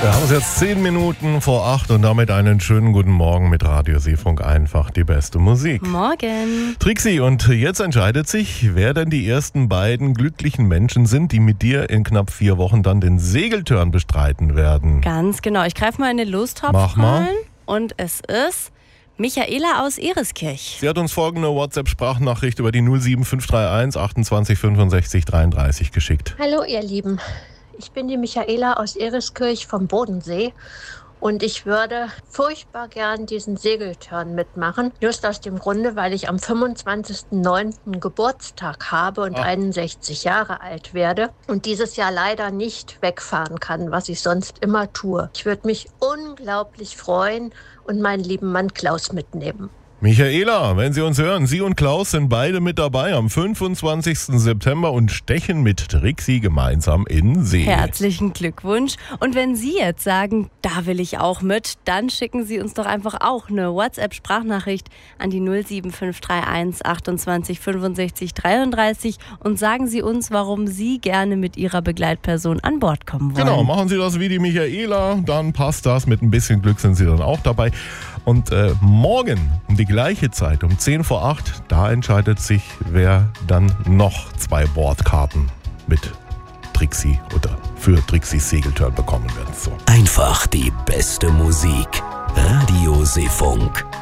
Wir haben es jetzt 10 Minuten vor 8 und damit einen schönen guten Morgen mit Radio Seefunk. Einfach die beste Musik. Morgen. Trixi, und jetzt entscheidet sich, wer denn die ersten beiden glücklichen Menschen sind, die mit dir in knapp 4 Wochen dann den Segeltörn bestreiten werden. Ganz genau. Ich greife mal in den Lostopf Mach mal. rein. Und es ist Michaela aus Eriskirch. Sie hat uns folgende WhatsApp-Sprachnachricht über die 07531 28 65 33 geschickt. Hallo ihr Lieben, ich bin die Michaela aus Eriskirch vom Bodensee und ich würde furchtbar gern diesen Segeltörn mitmachen. Just aus dem Grunde, weil ich am 25.09. Geburtstag habe und 61 Jahre alt werde und dieses Jahr leider nicht wegfahren kann, was ich sonst immer tue. Ich würde mich unglaublich freuen und meinen lieben Mann Klaus mitnehmen. Michaela, wenn Sie uns hören, Sie und Klaus sind beide mit dabei am 25. September und stechen mit Trixi gemeinsam in See. Herzlichen Glückwunsch. Und wenn Sie jetzt sagen, da will ich auch mit, dann schicken Sie uns doch einfach auch eine WhatsApp-Sprachnachricht an die 07531 28 65 33 und sagen Sie uns, warum Sie gerne mit Ihrer Begleitperson an Bord kommen wollen. Genau, machen Sie das wie die Michaela, dann passt das. Mit ein bisschen Glück sind Sie dann auch dabei. Und morgen um die gleiche Zeit, um 10 vor 8, da entscheidet sich, wer dann noch 2 Bordkarten mit Trixi oder für Trixis Segeltörn bekommen wird. So. Einfach die beste Musik. Radio Seefunk.